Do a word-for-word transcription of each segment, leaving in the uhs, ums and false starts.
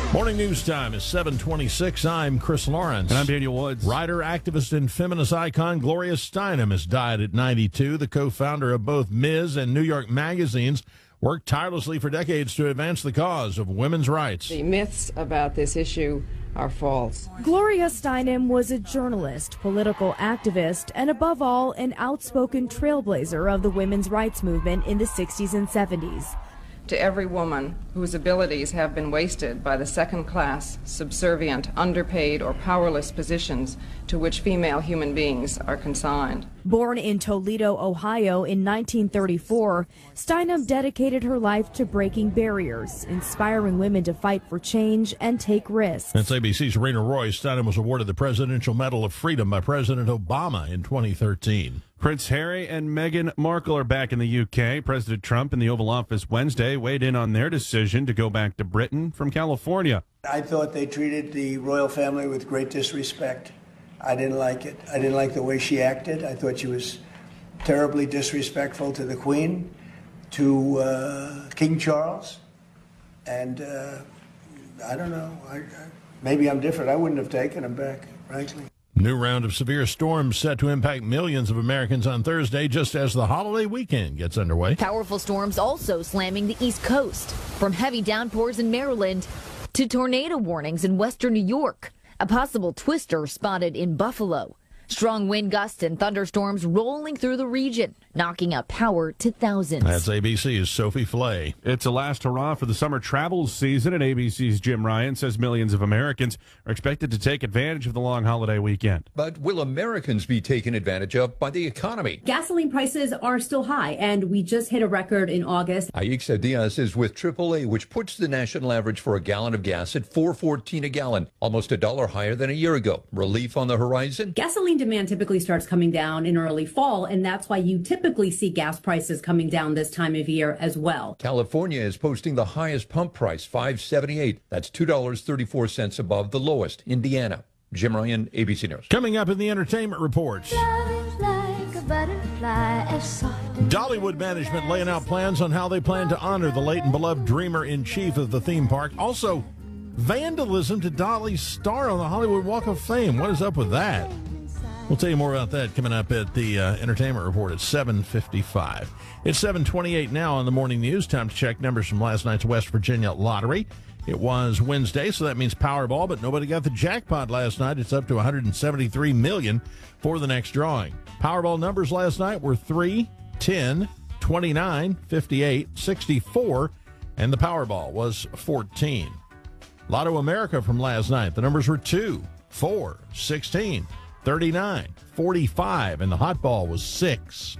Morning news time is seven twenty-six. I'm Chris Lawrence. And I'm Daniel Woods. Writer, activist, and feminist icon Gloria Steinem has died at ninety-two. The co-founder of both Miz and New York magazines worked tirelessly for decades to advance the cause of women's rights. The myths about this issue are false. Gloria Steinem was a journalist, political activist, and above all, an outspoken trailblazer of the women's rights movement in the sixties and seventies. To every woman whose abilities have been wasted by the second-class, subservient, underpaid, or powerless positions to which female human beings are consigned. Born in Toledo, Ohio in nineteen thirty-four, Steinem dedicated her life to breaking barriers, inspiring women to fight for change and take risks. That's A B C's Rena Roy. Steinem was awarded the Presidential Medal of Freedom by President Obama in twenty thirteen. Prince Harry and Meghan Markle are back in the U K. President Trump in the Oval Office Wednesday weighed in on their decision to go back to Britain from California. I thought they treated the royal family with great disrespect. I didn't like it. I didn't like the way she acted. I thought she was terribly disrespectful to the Queen, to uh, King Charles, and uh, I don't know. I, I, maybe I'm different. I wouldn't have taken him back, frankly. New round of severe storms set to impact millions of Americans on Thursday, just as the holiday weekend gets underway. Powerful storms also slamming the East Coast, from heavy downpours in Maryland to tornado warnings in western New York. A possible twister spotted in Buffalo. Strong wind gusts and thunderstorms rolling through the region, knocking out power to thousands. That's A B C's Sophie Flay. It's a last hurrah for the summer travel season, and A B C's Jim Ryan says millions of Americans are expected to take advantage of the long holiday weekend. But will Americans be taken advantage of by the economy? Gasoline prices are still high, and we just hit a record in August. Aixa Diaz is with triple A, which puts the national average for a gallon of gas at four fourteen a gallon, almost a dollar higher than a year ago. Relief on the horizon? Gasoline demand typically starts coming down in early fall, and that's why you typically see gas prices coming down this time of year as well. California is posting the highest pump price, five seventy-eight. That's two dollars and thirty-four cents above the lowest. Indiana. Jim Ryan, A B C News. Coming up in the entertainment reports. Like a butterfly, as soft as Dollywood management laying out plans on how they plan to honor the late and beloved dreamer-in-chief of the theme park. Also, vandalism to Dolly's star on the Hollywood Walk of Fame. What is up with that? We'll tell you more about that coming up at the uh, Entertainment Report at seven fifty-five. It's seven twenty-eight now on the morning news. Time to check numbers from last night's West Virginia lottery. It was Wednesday, so that means Powerball, but nobody got the jackpot last night. It's up to one hundred seventy-three million dollars for the next drawing. Powerball numbers last night were three, ten, twenty-nine, fifty-eight, sixty-four, and the Powerball was fourteen. Lotto America from last night, the numbers were two, four, sixteen, thirty-nine, forty-five, and the hot ball was six.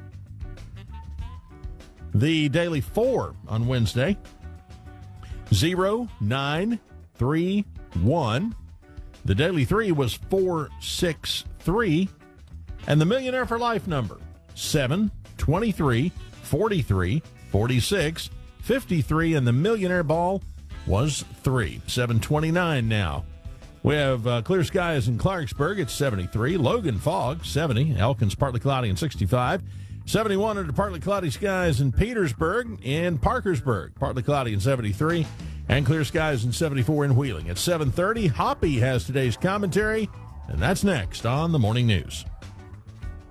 The Daily Four on Wednesday, zero, nine, three, one. The Daily Three was four, six, three. And the Millionaire for Life number, seven, twenty-three, forty-three, forty-six, fifty-three, and the Millionaire Ball was three. seven twenty-nine now. We have uh, clear skies in Clarksburg at seventy-three. Logan fog, seventy. Elkins partly cloudy and sixty-five. seventy-one under partly cloudy skies in Petersburg. In Parkersburg, partly cloudy and seventy-three. And clear skies in seventy-four in Wheeling. At seven thirty, Hoppy has today's commentary. And that's next on the Morning News.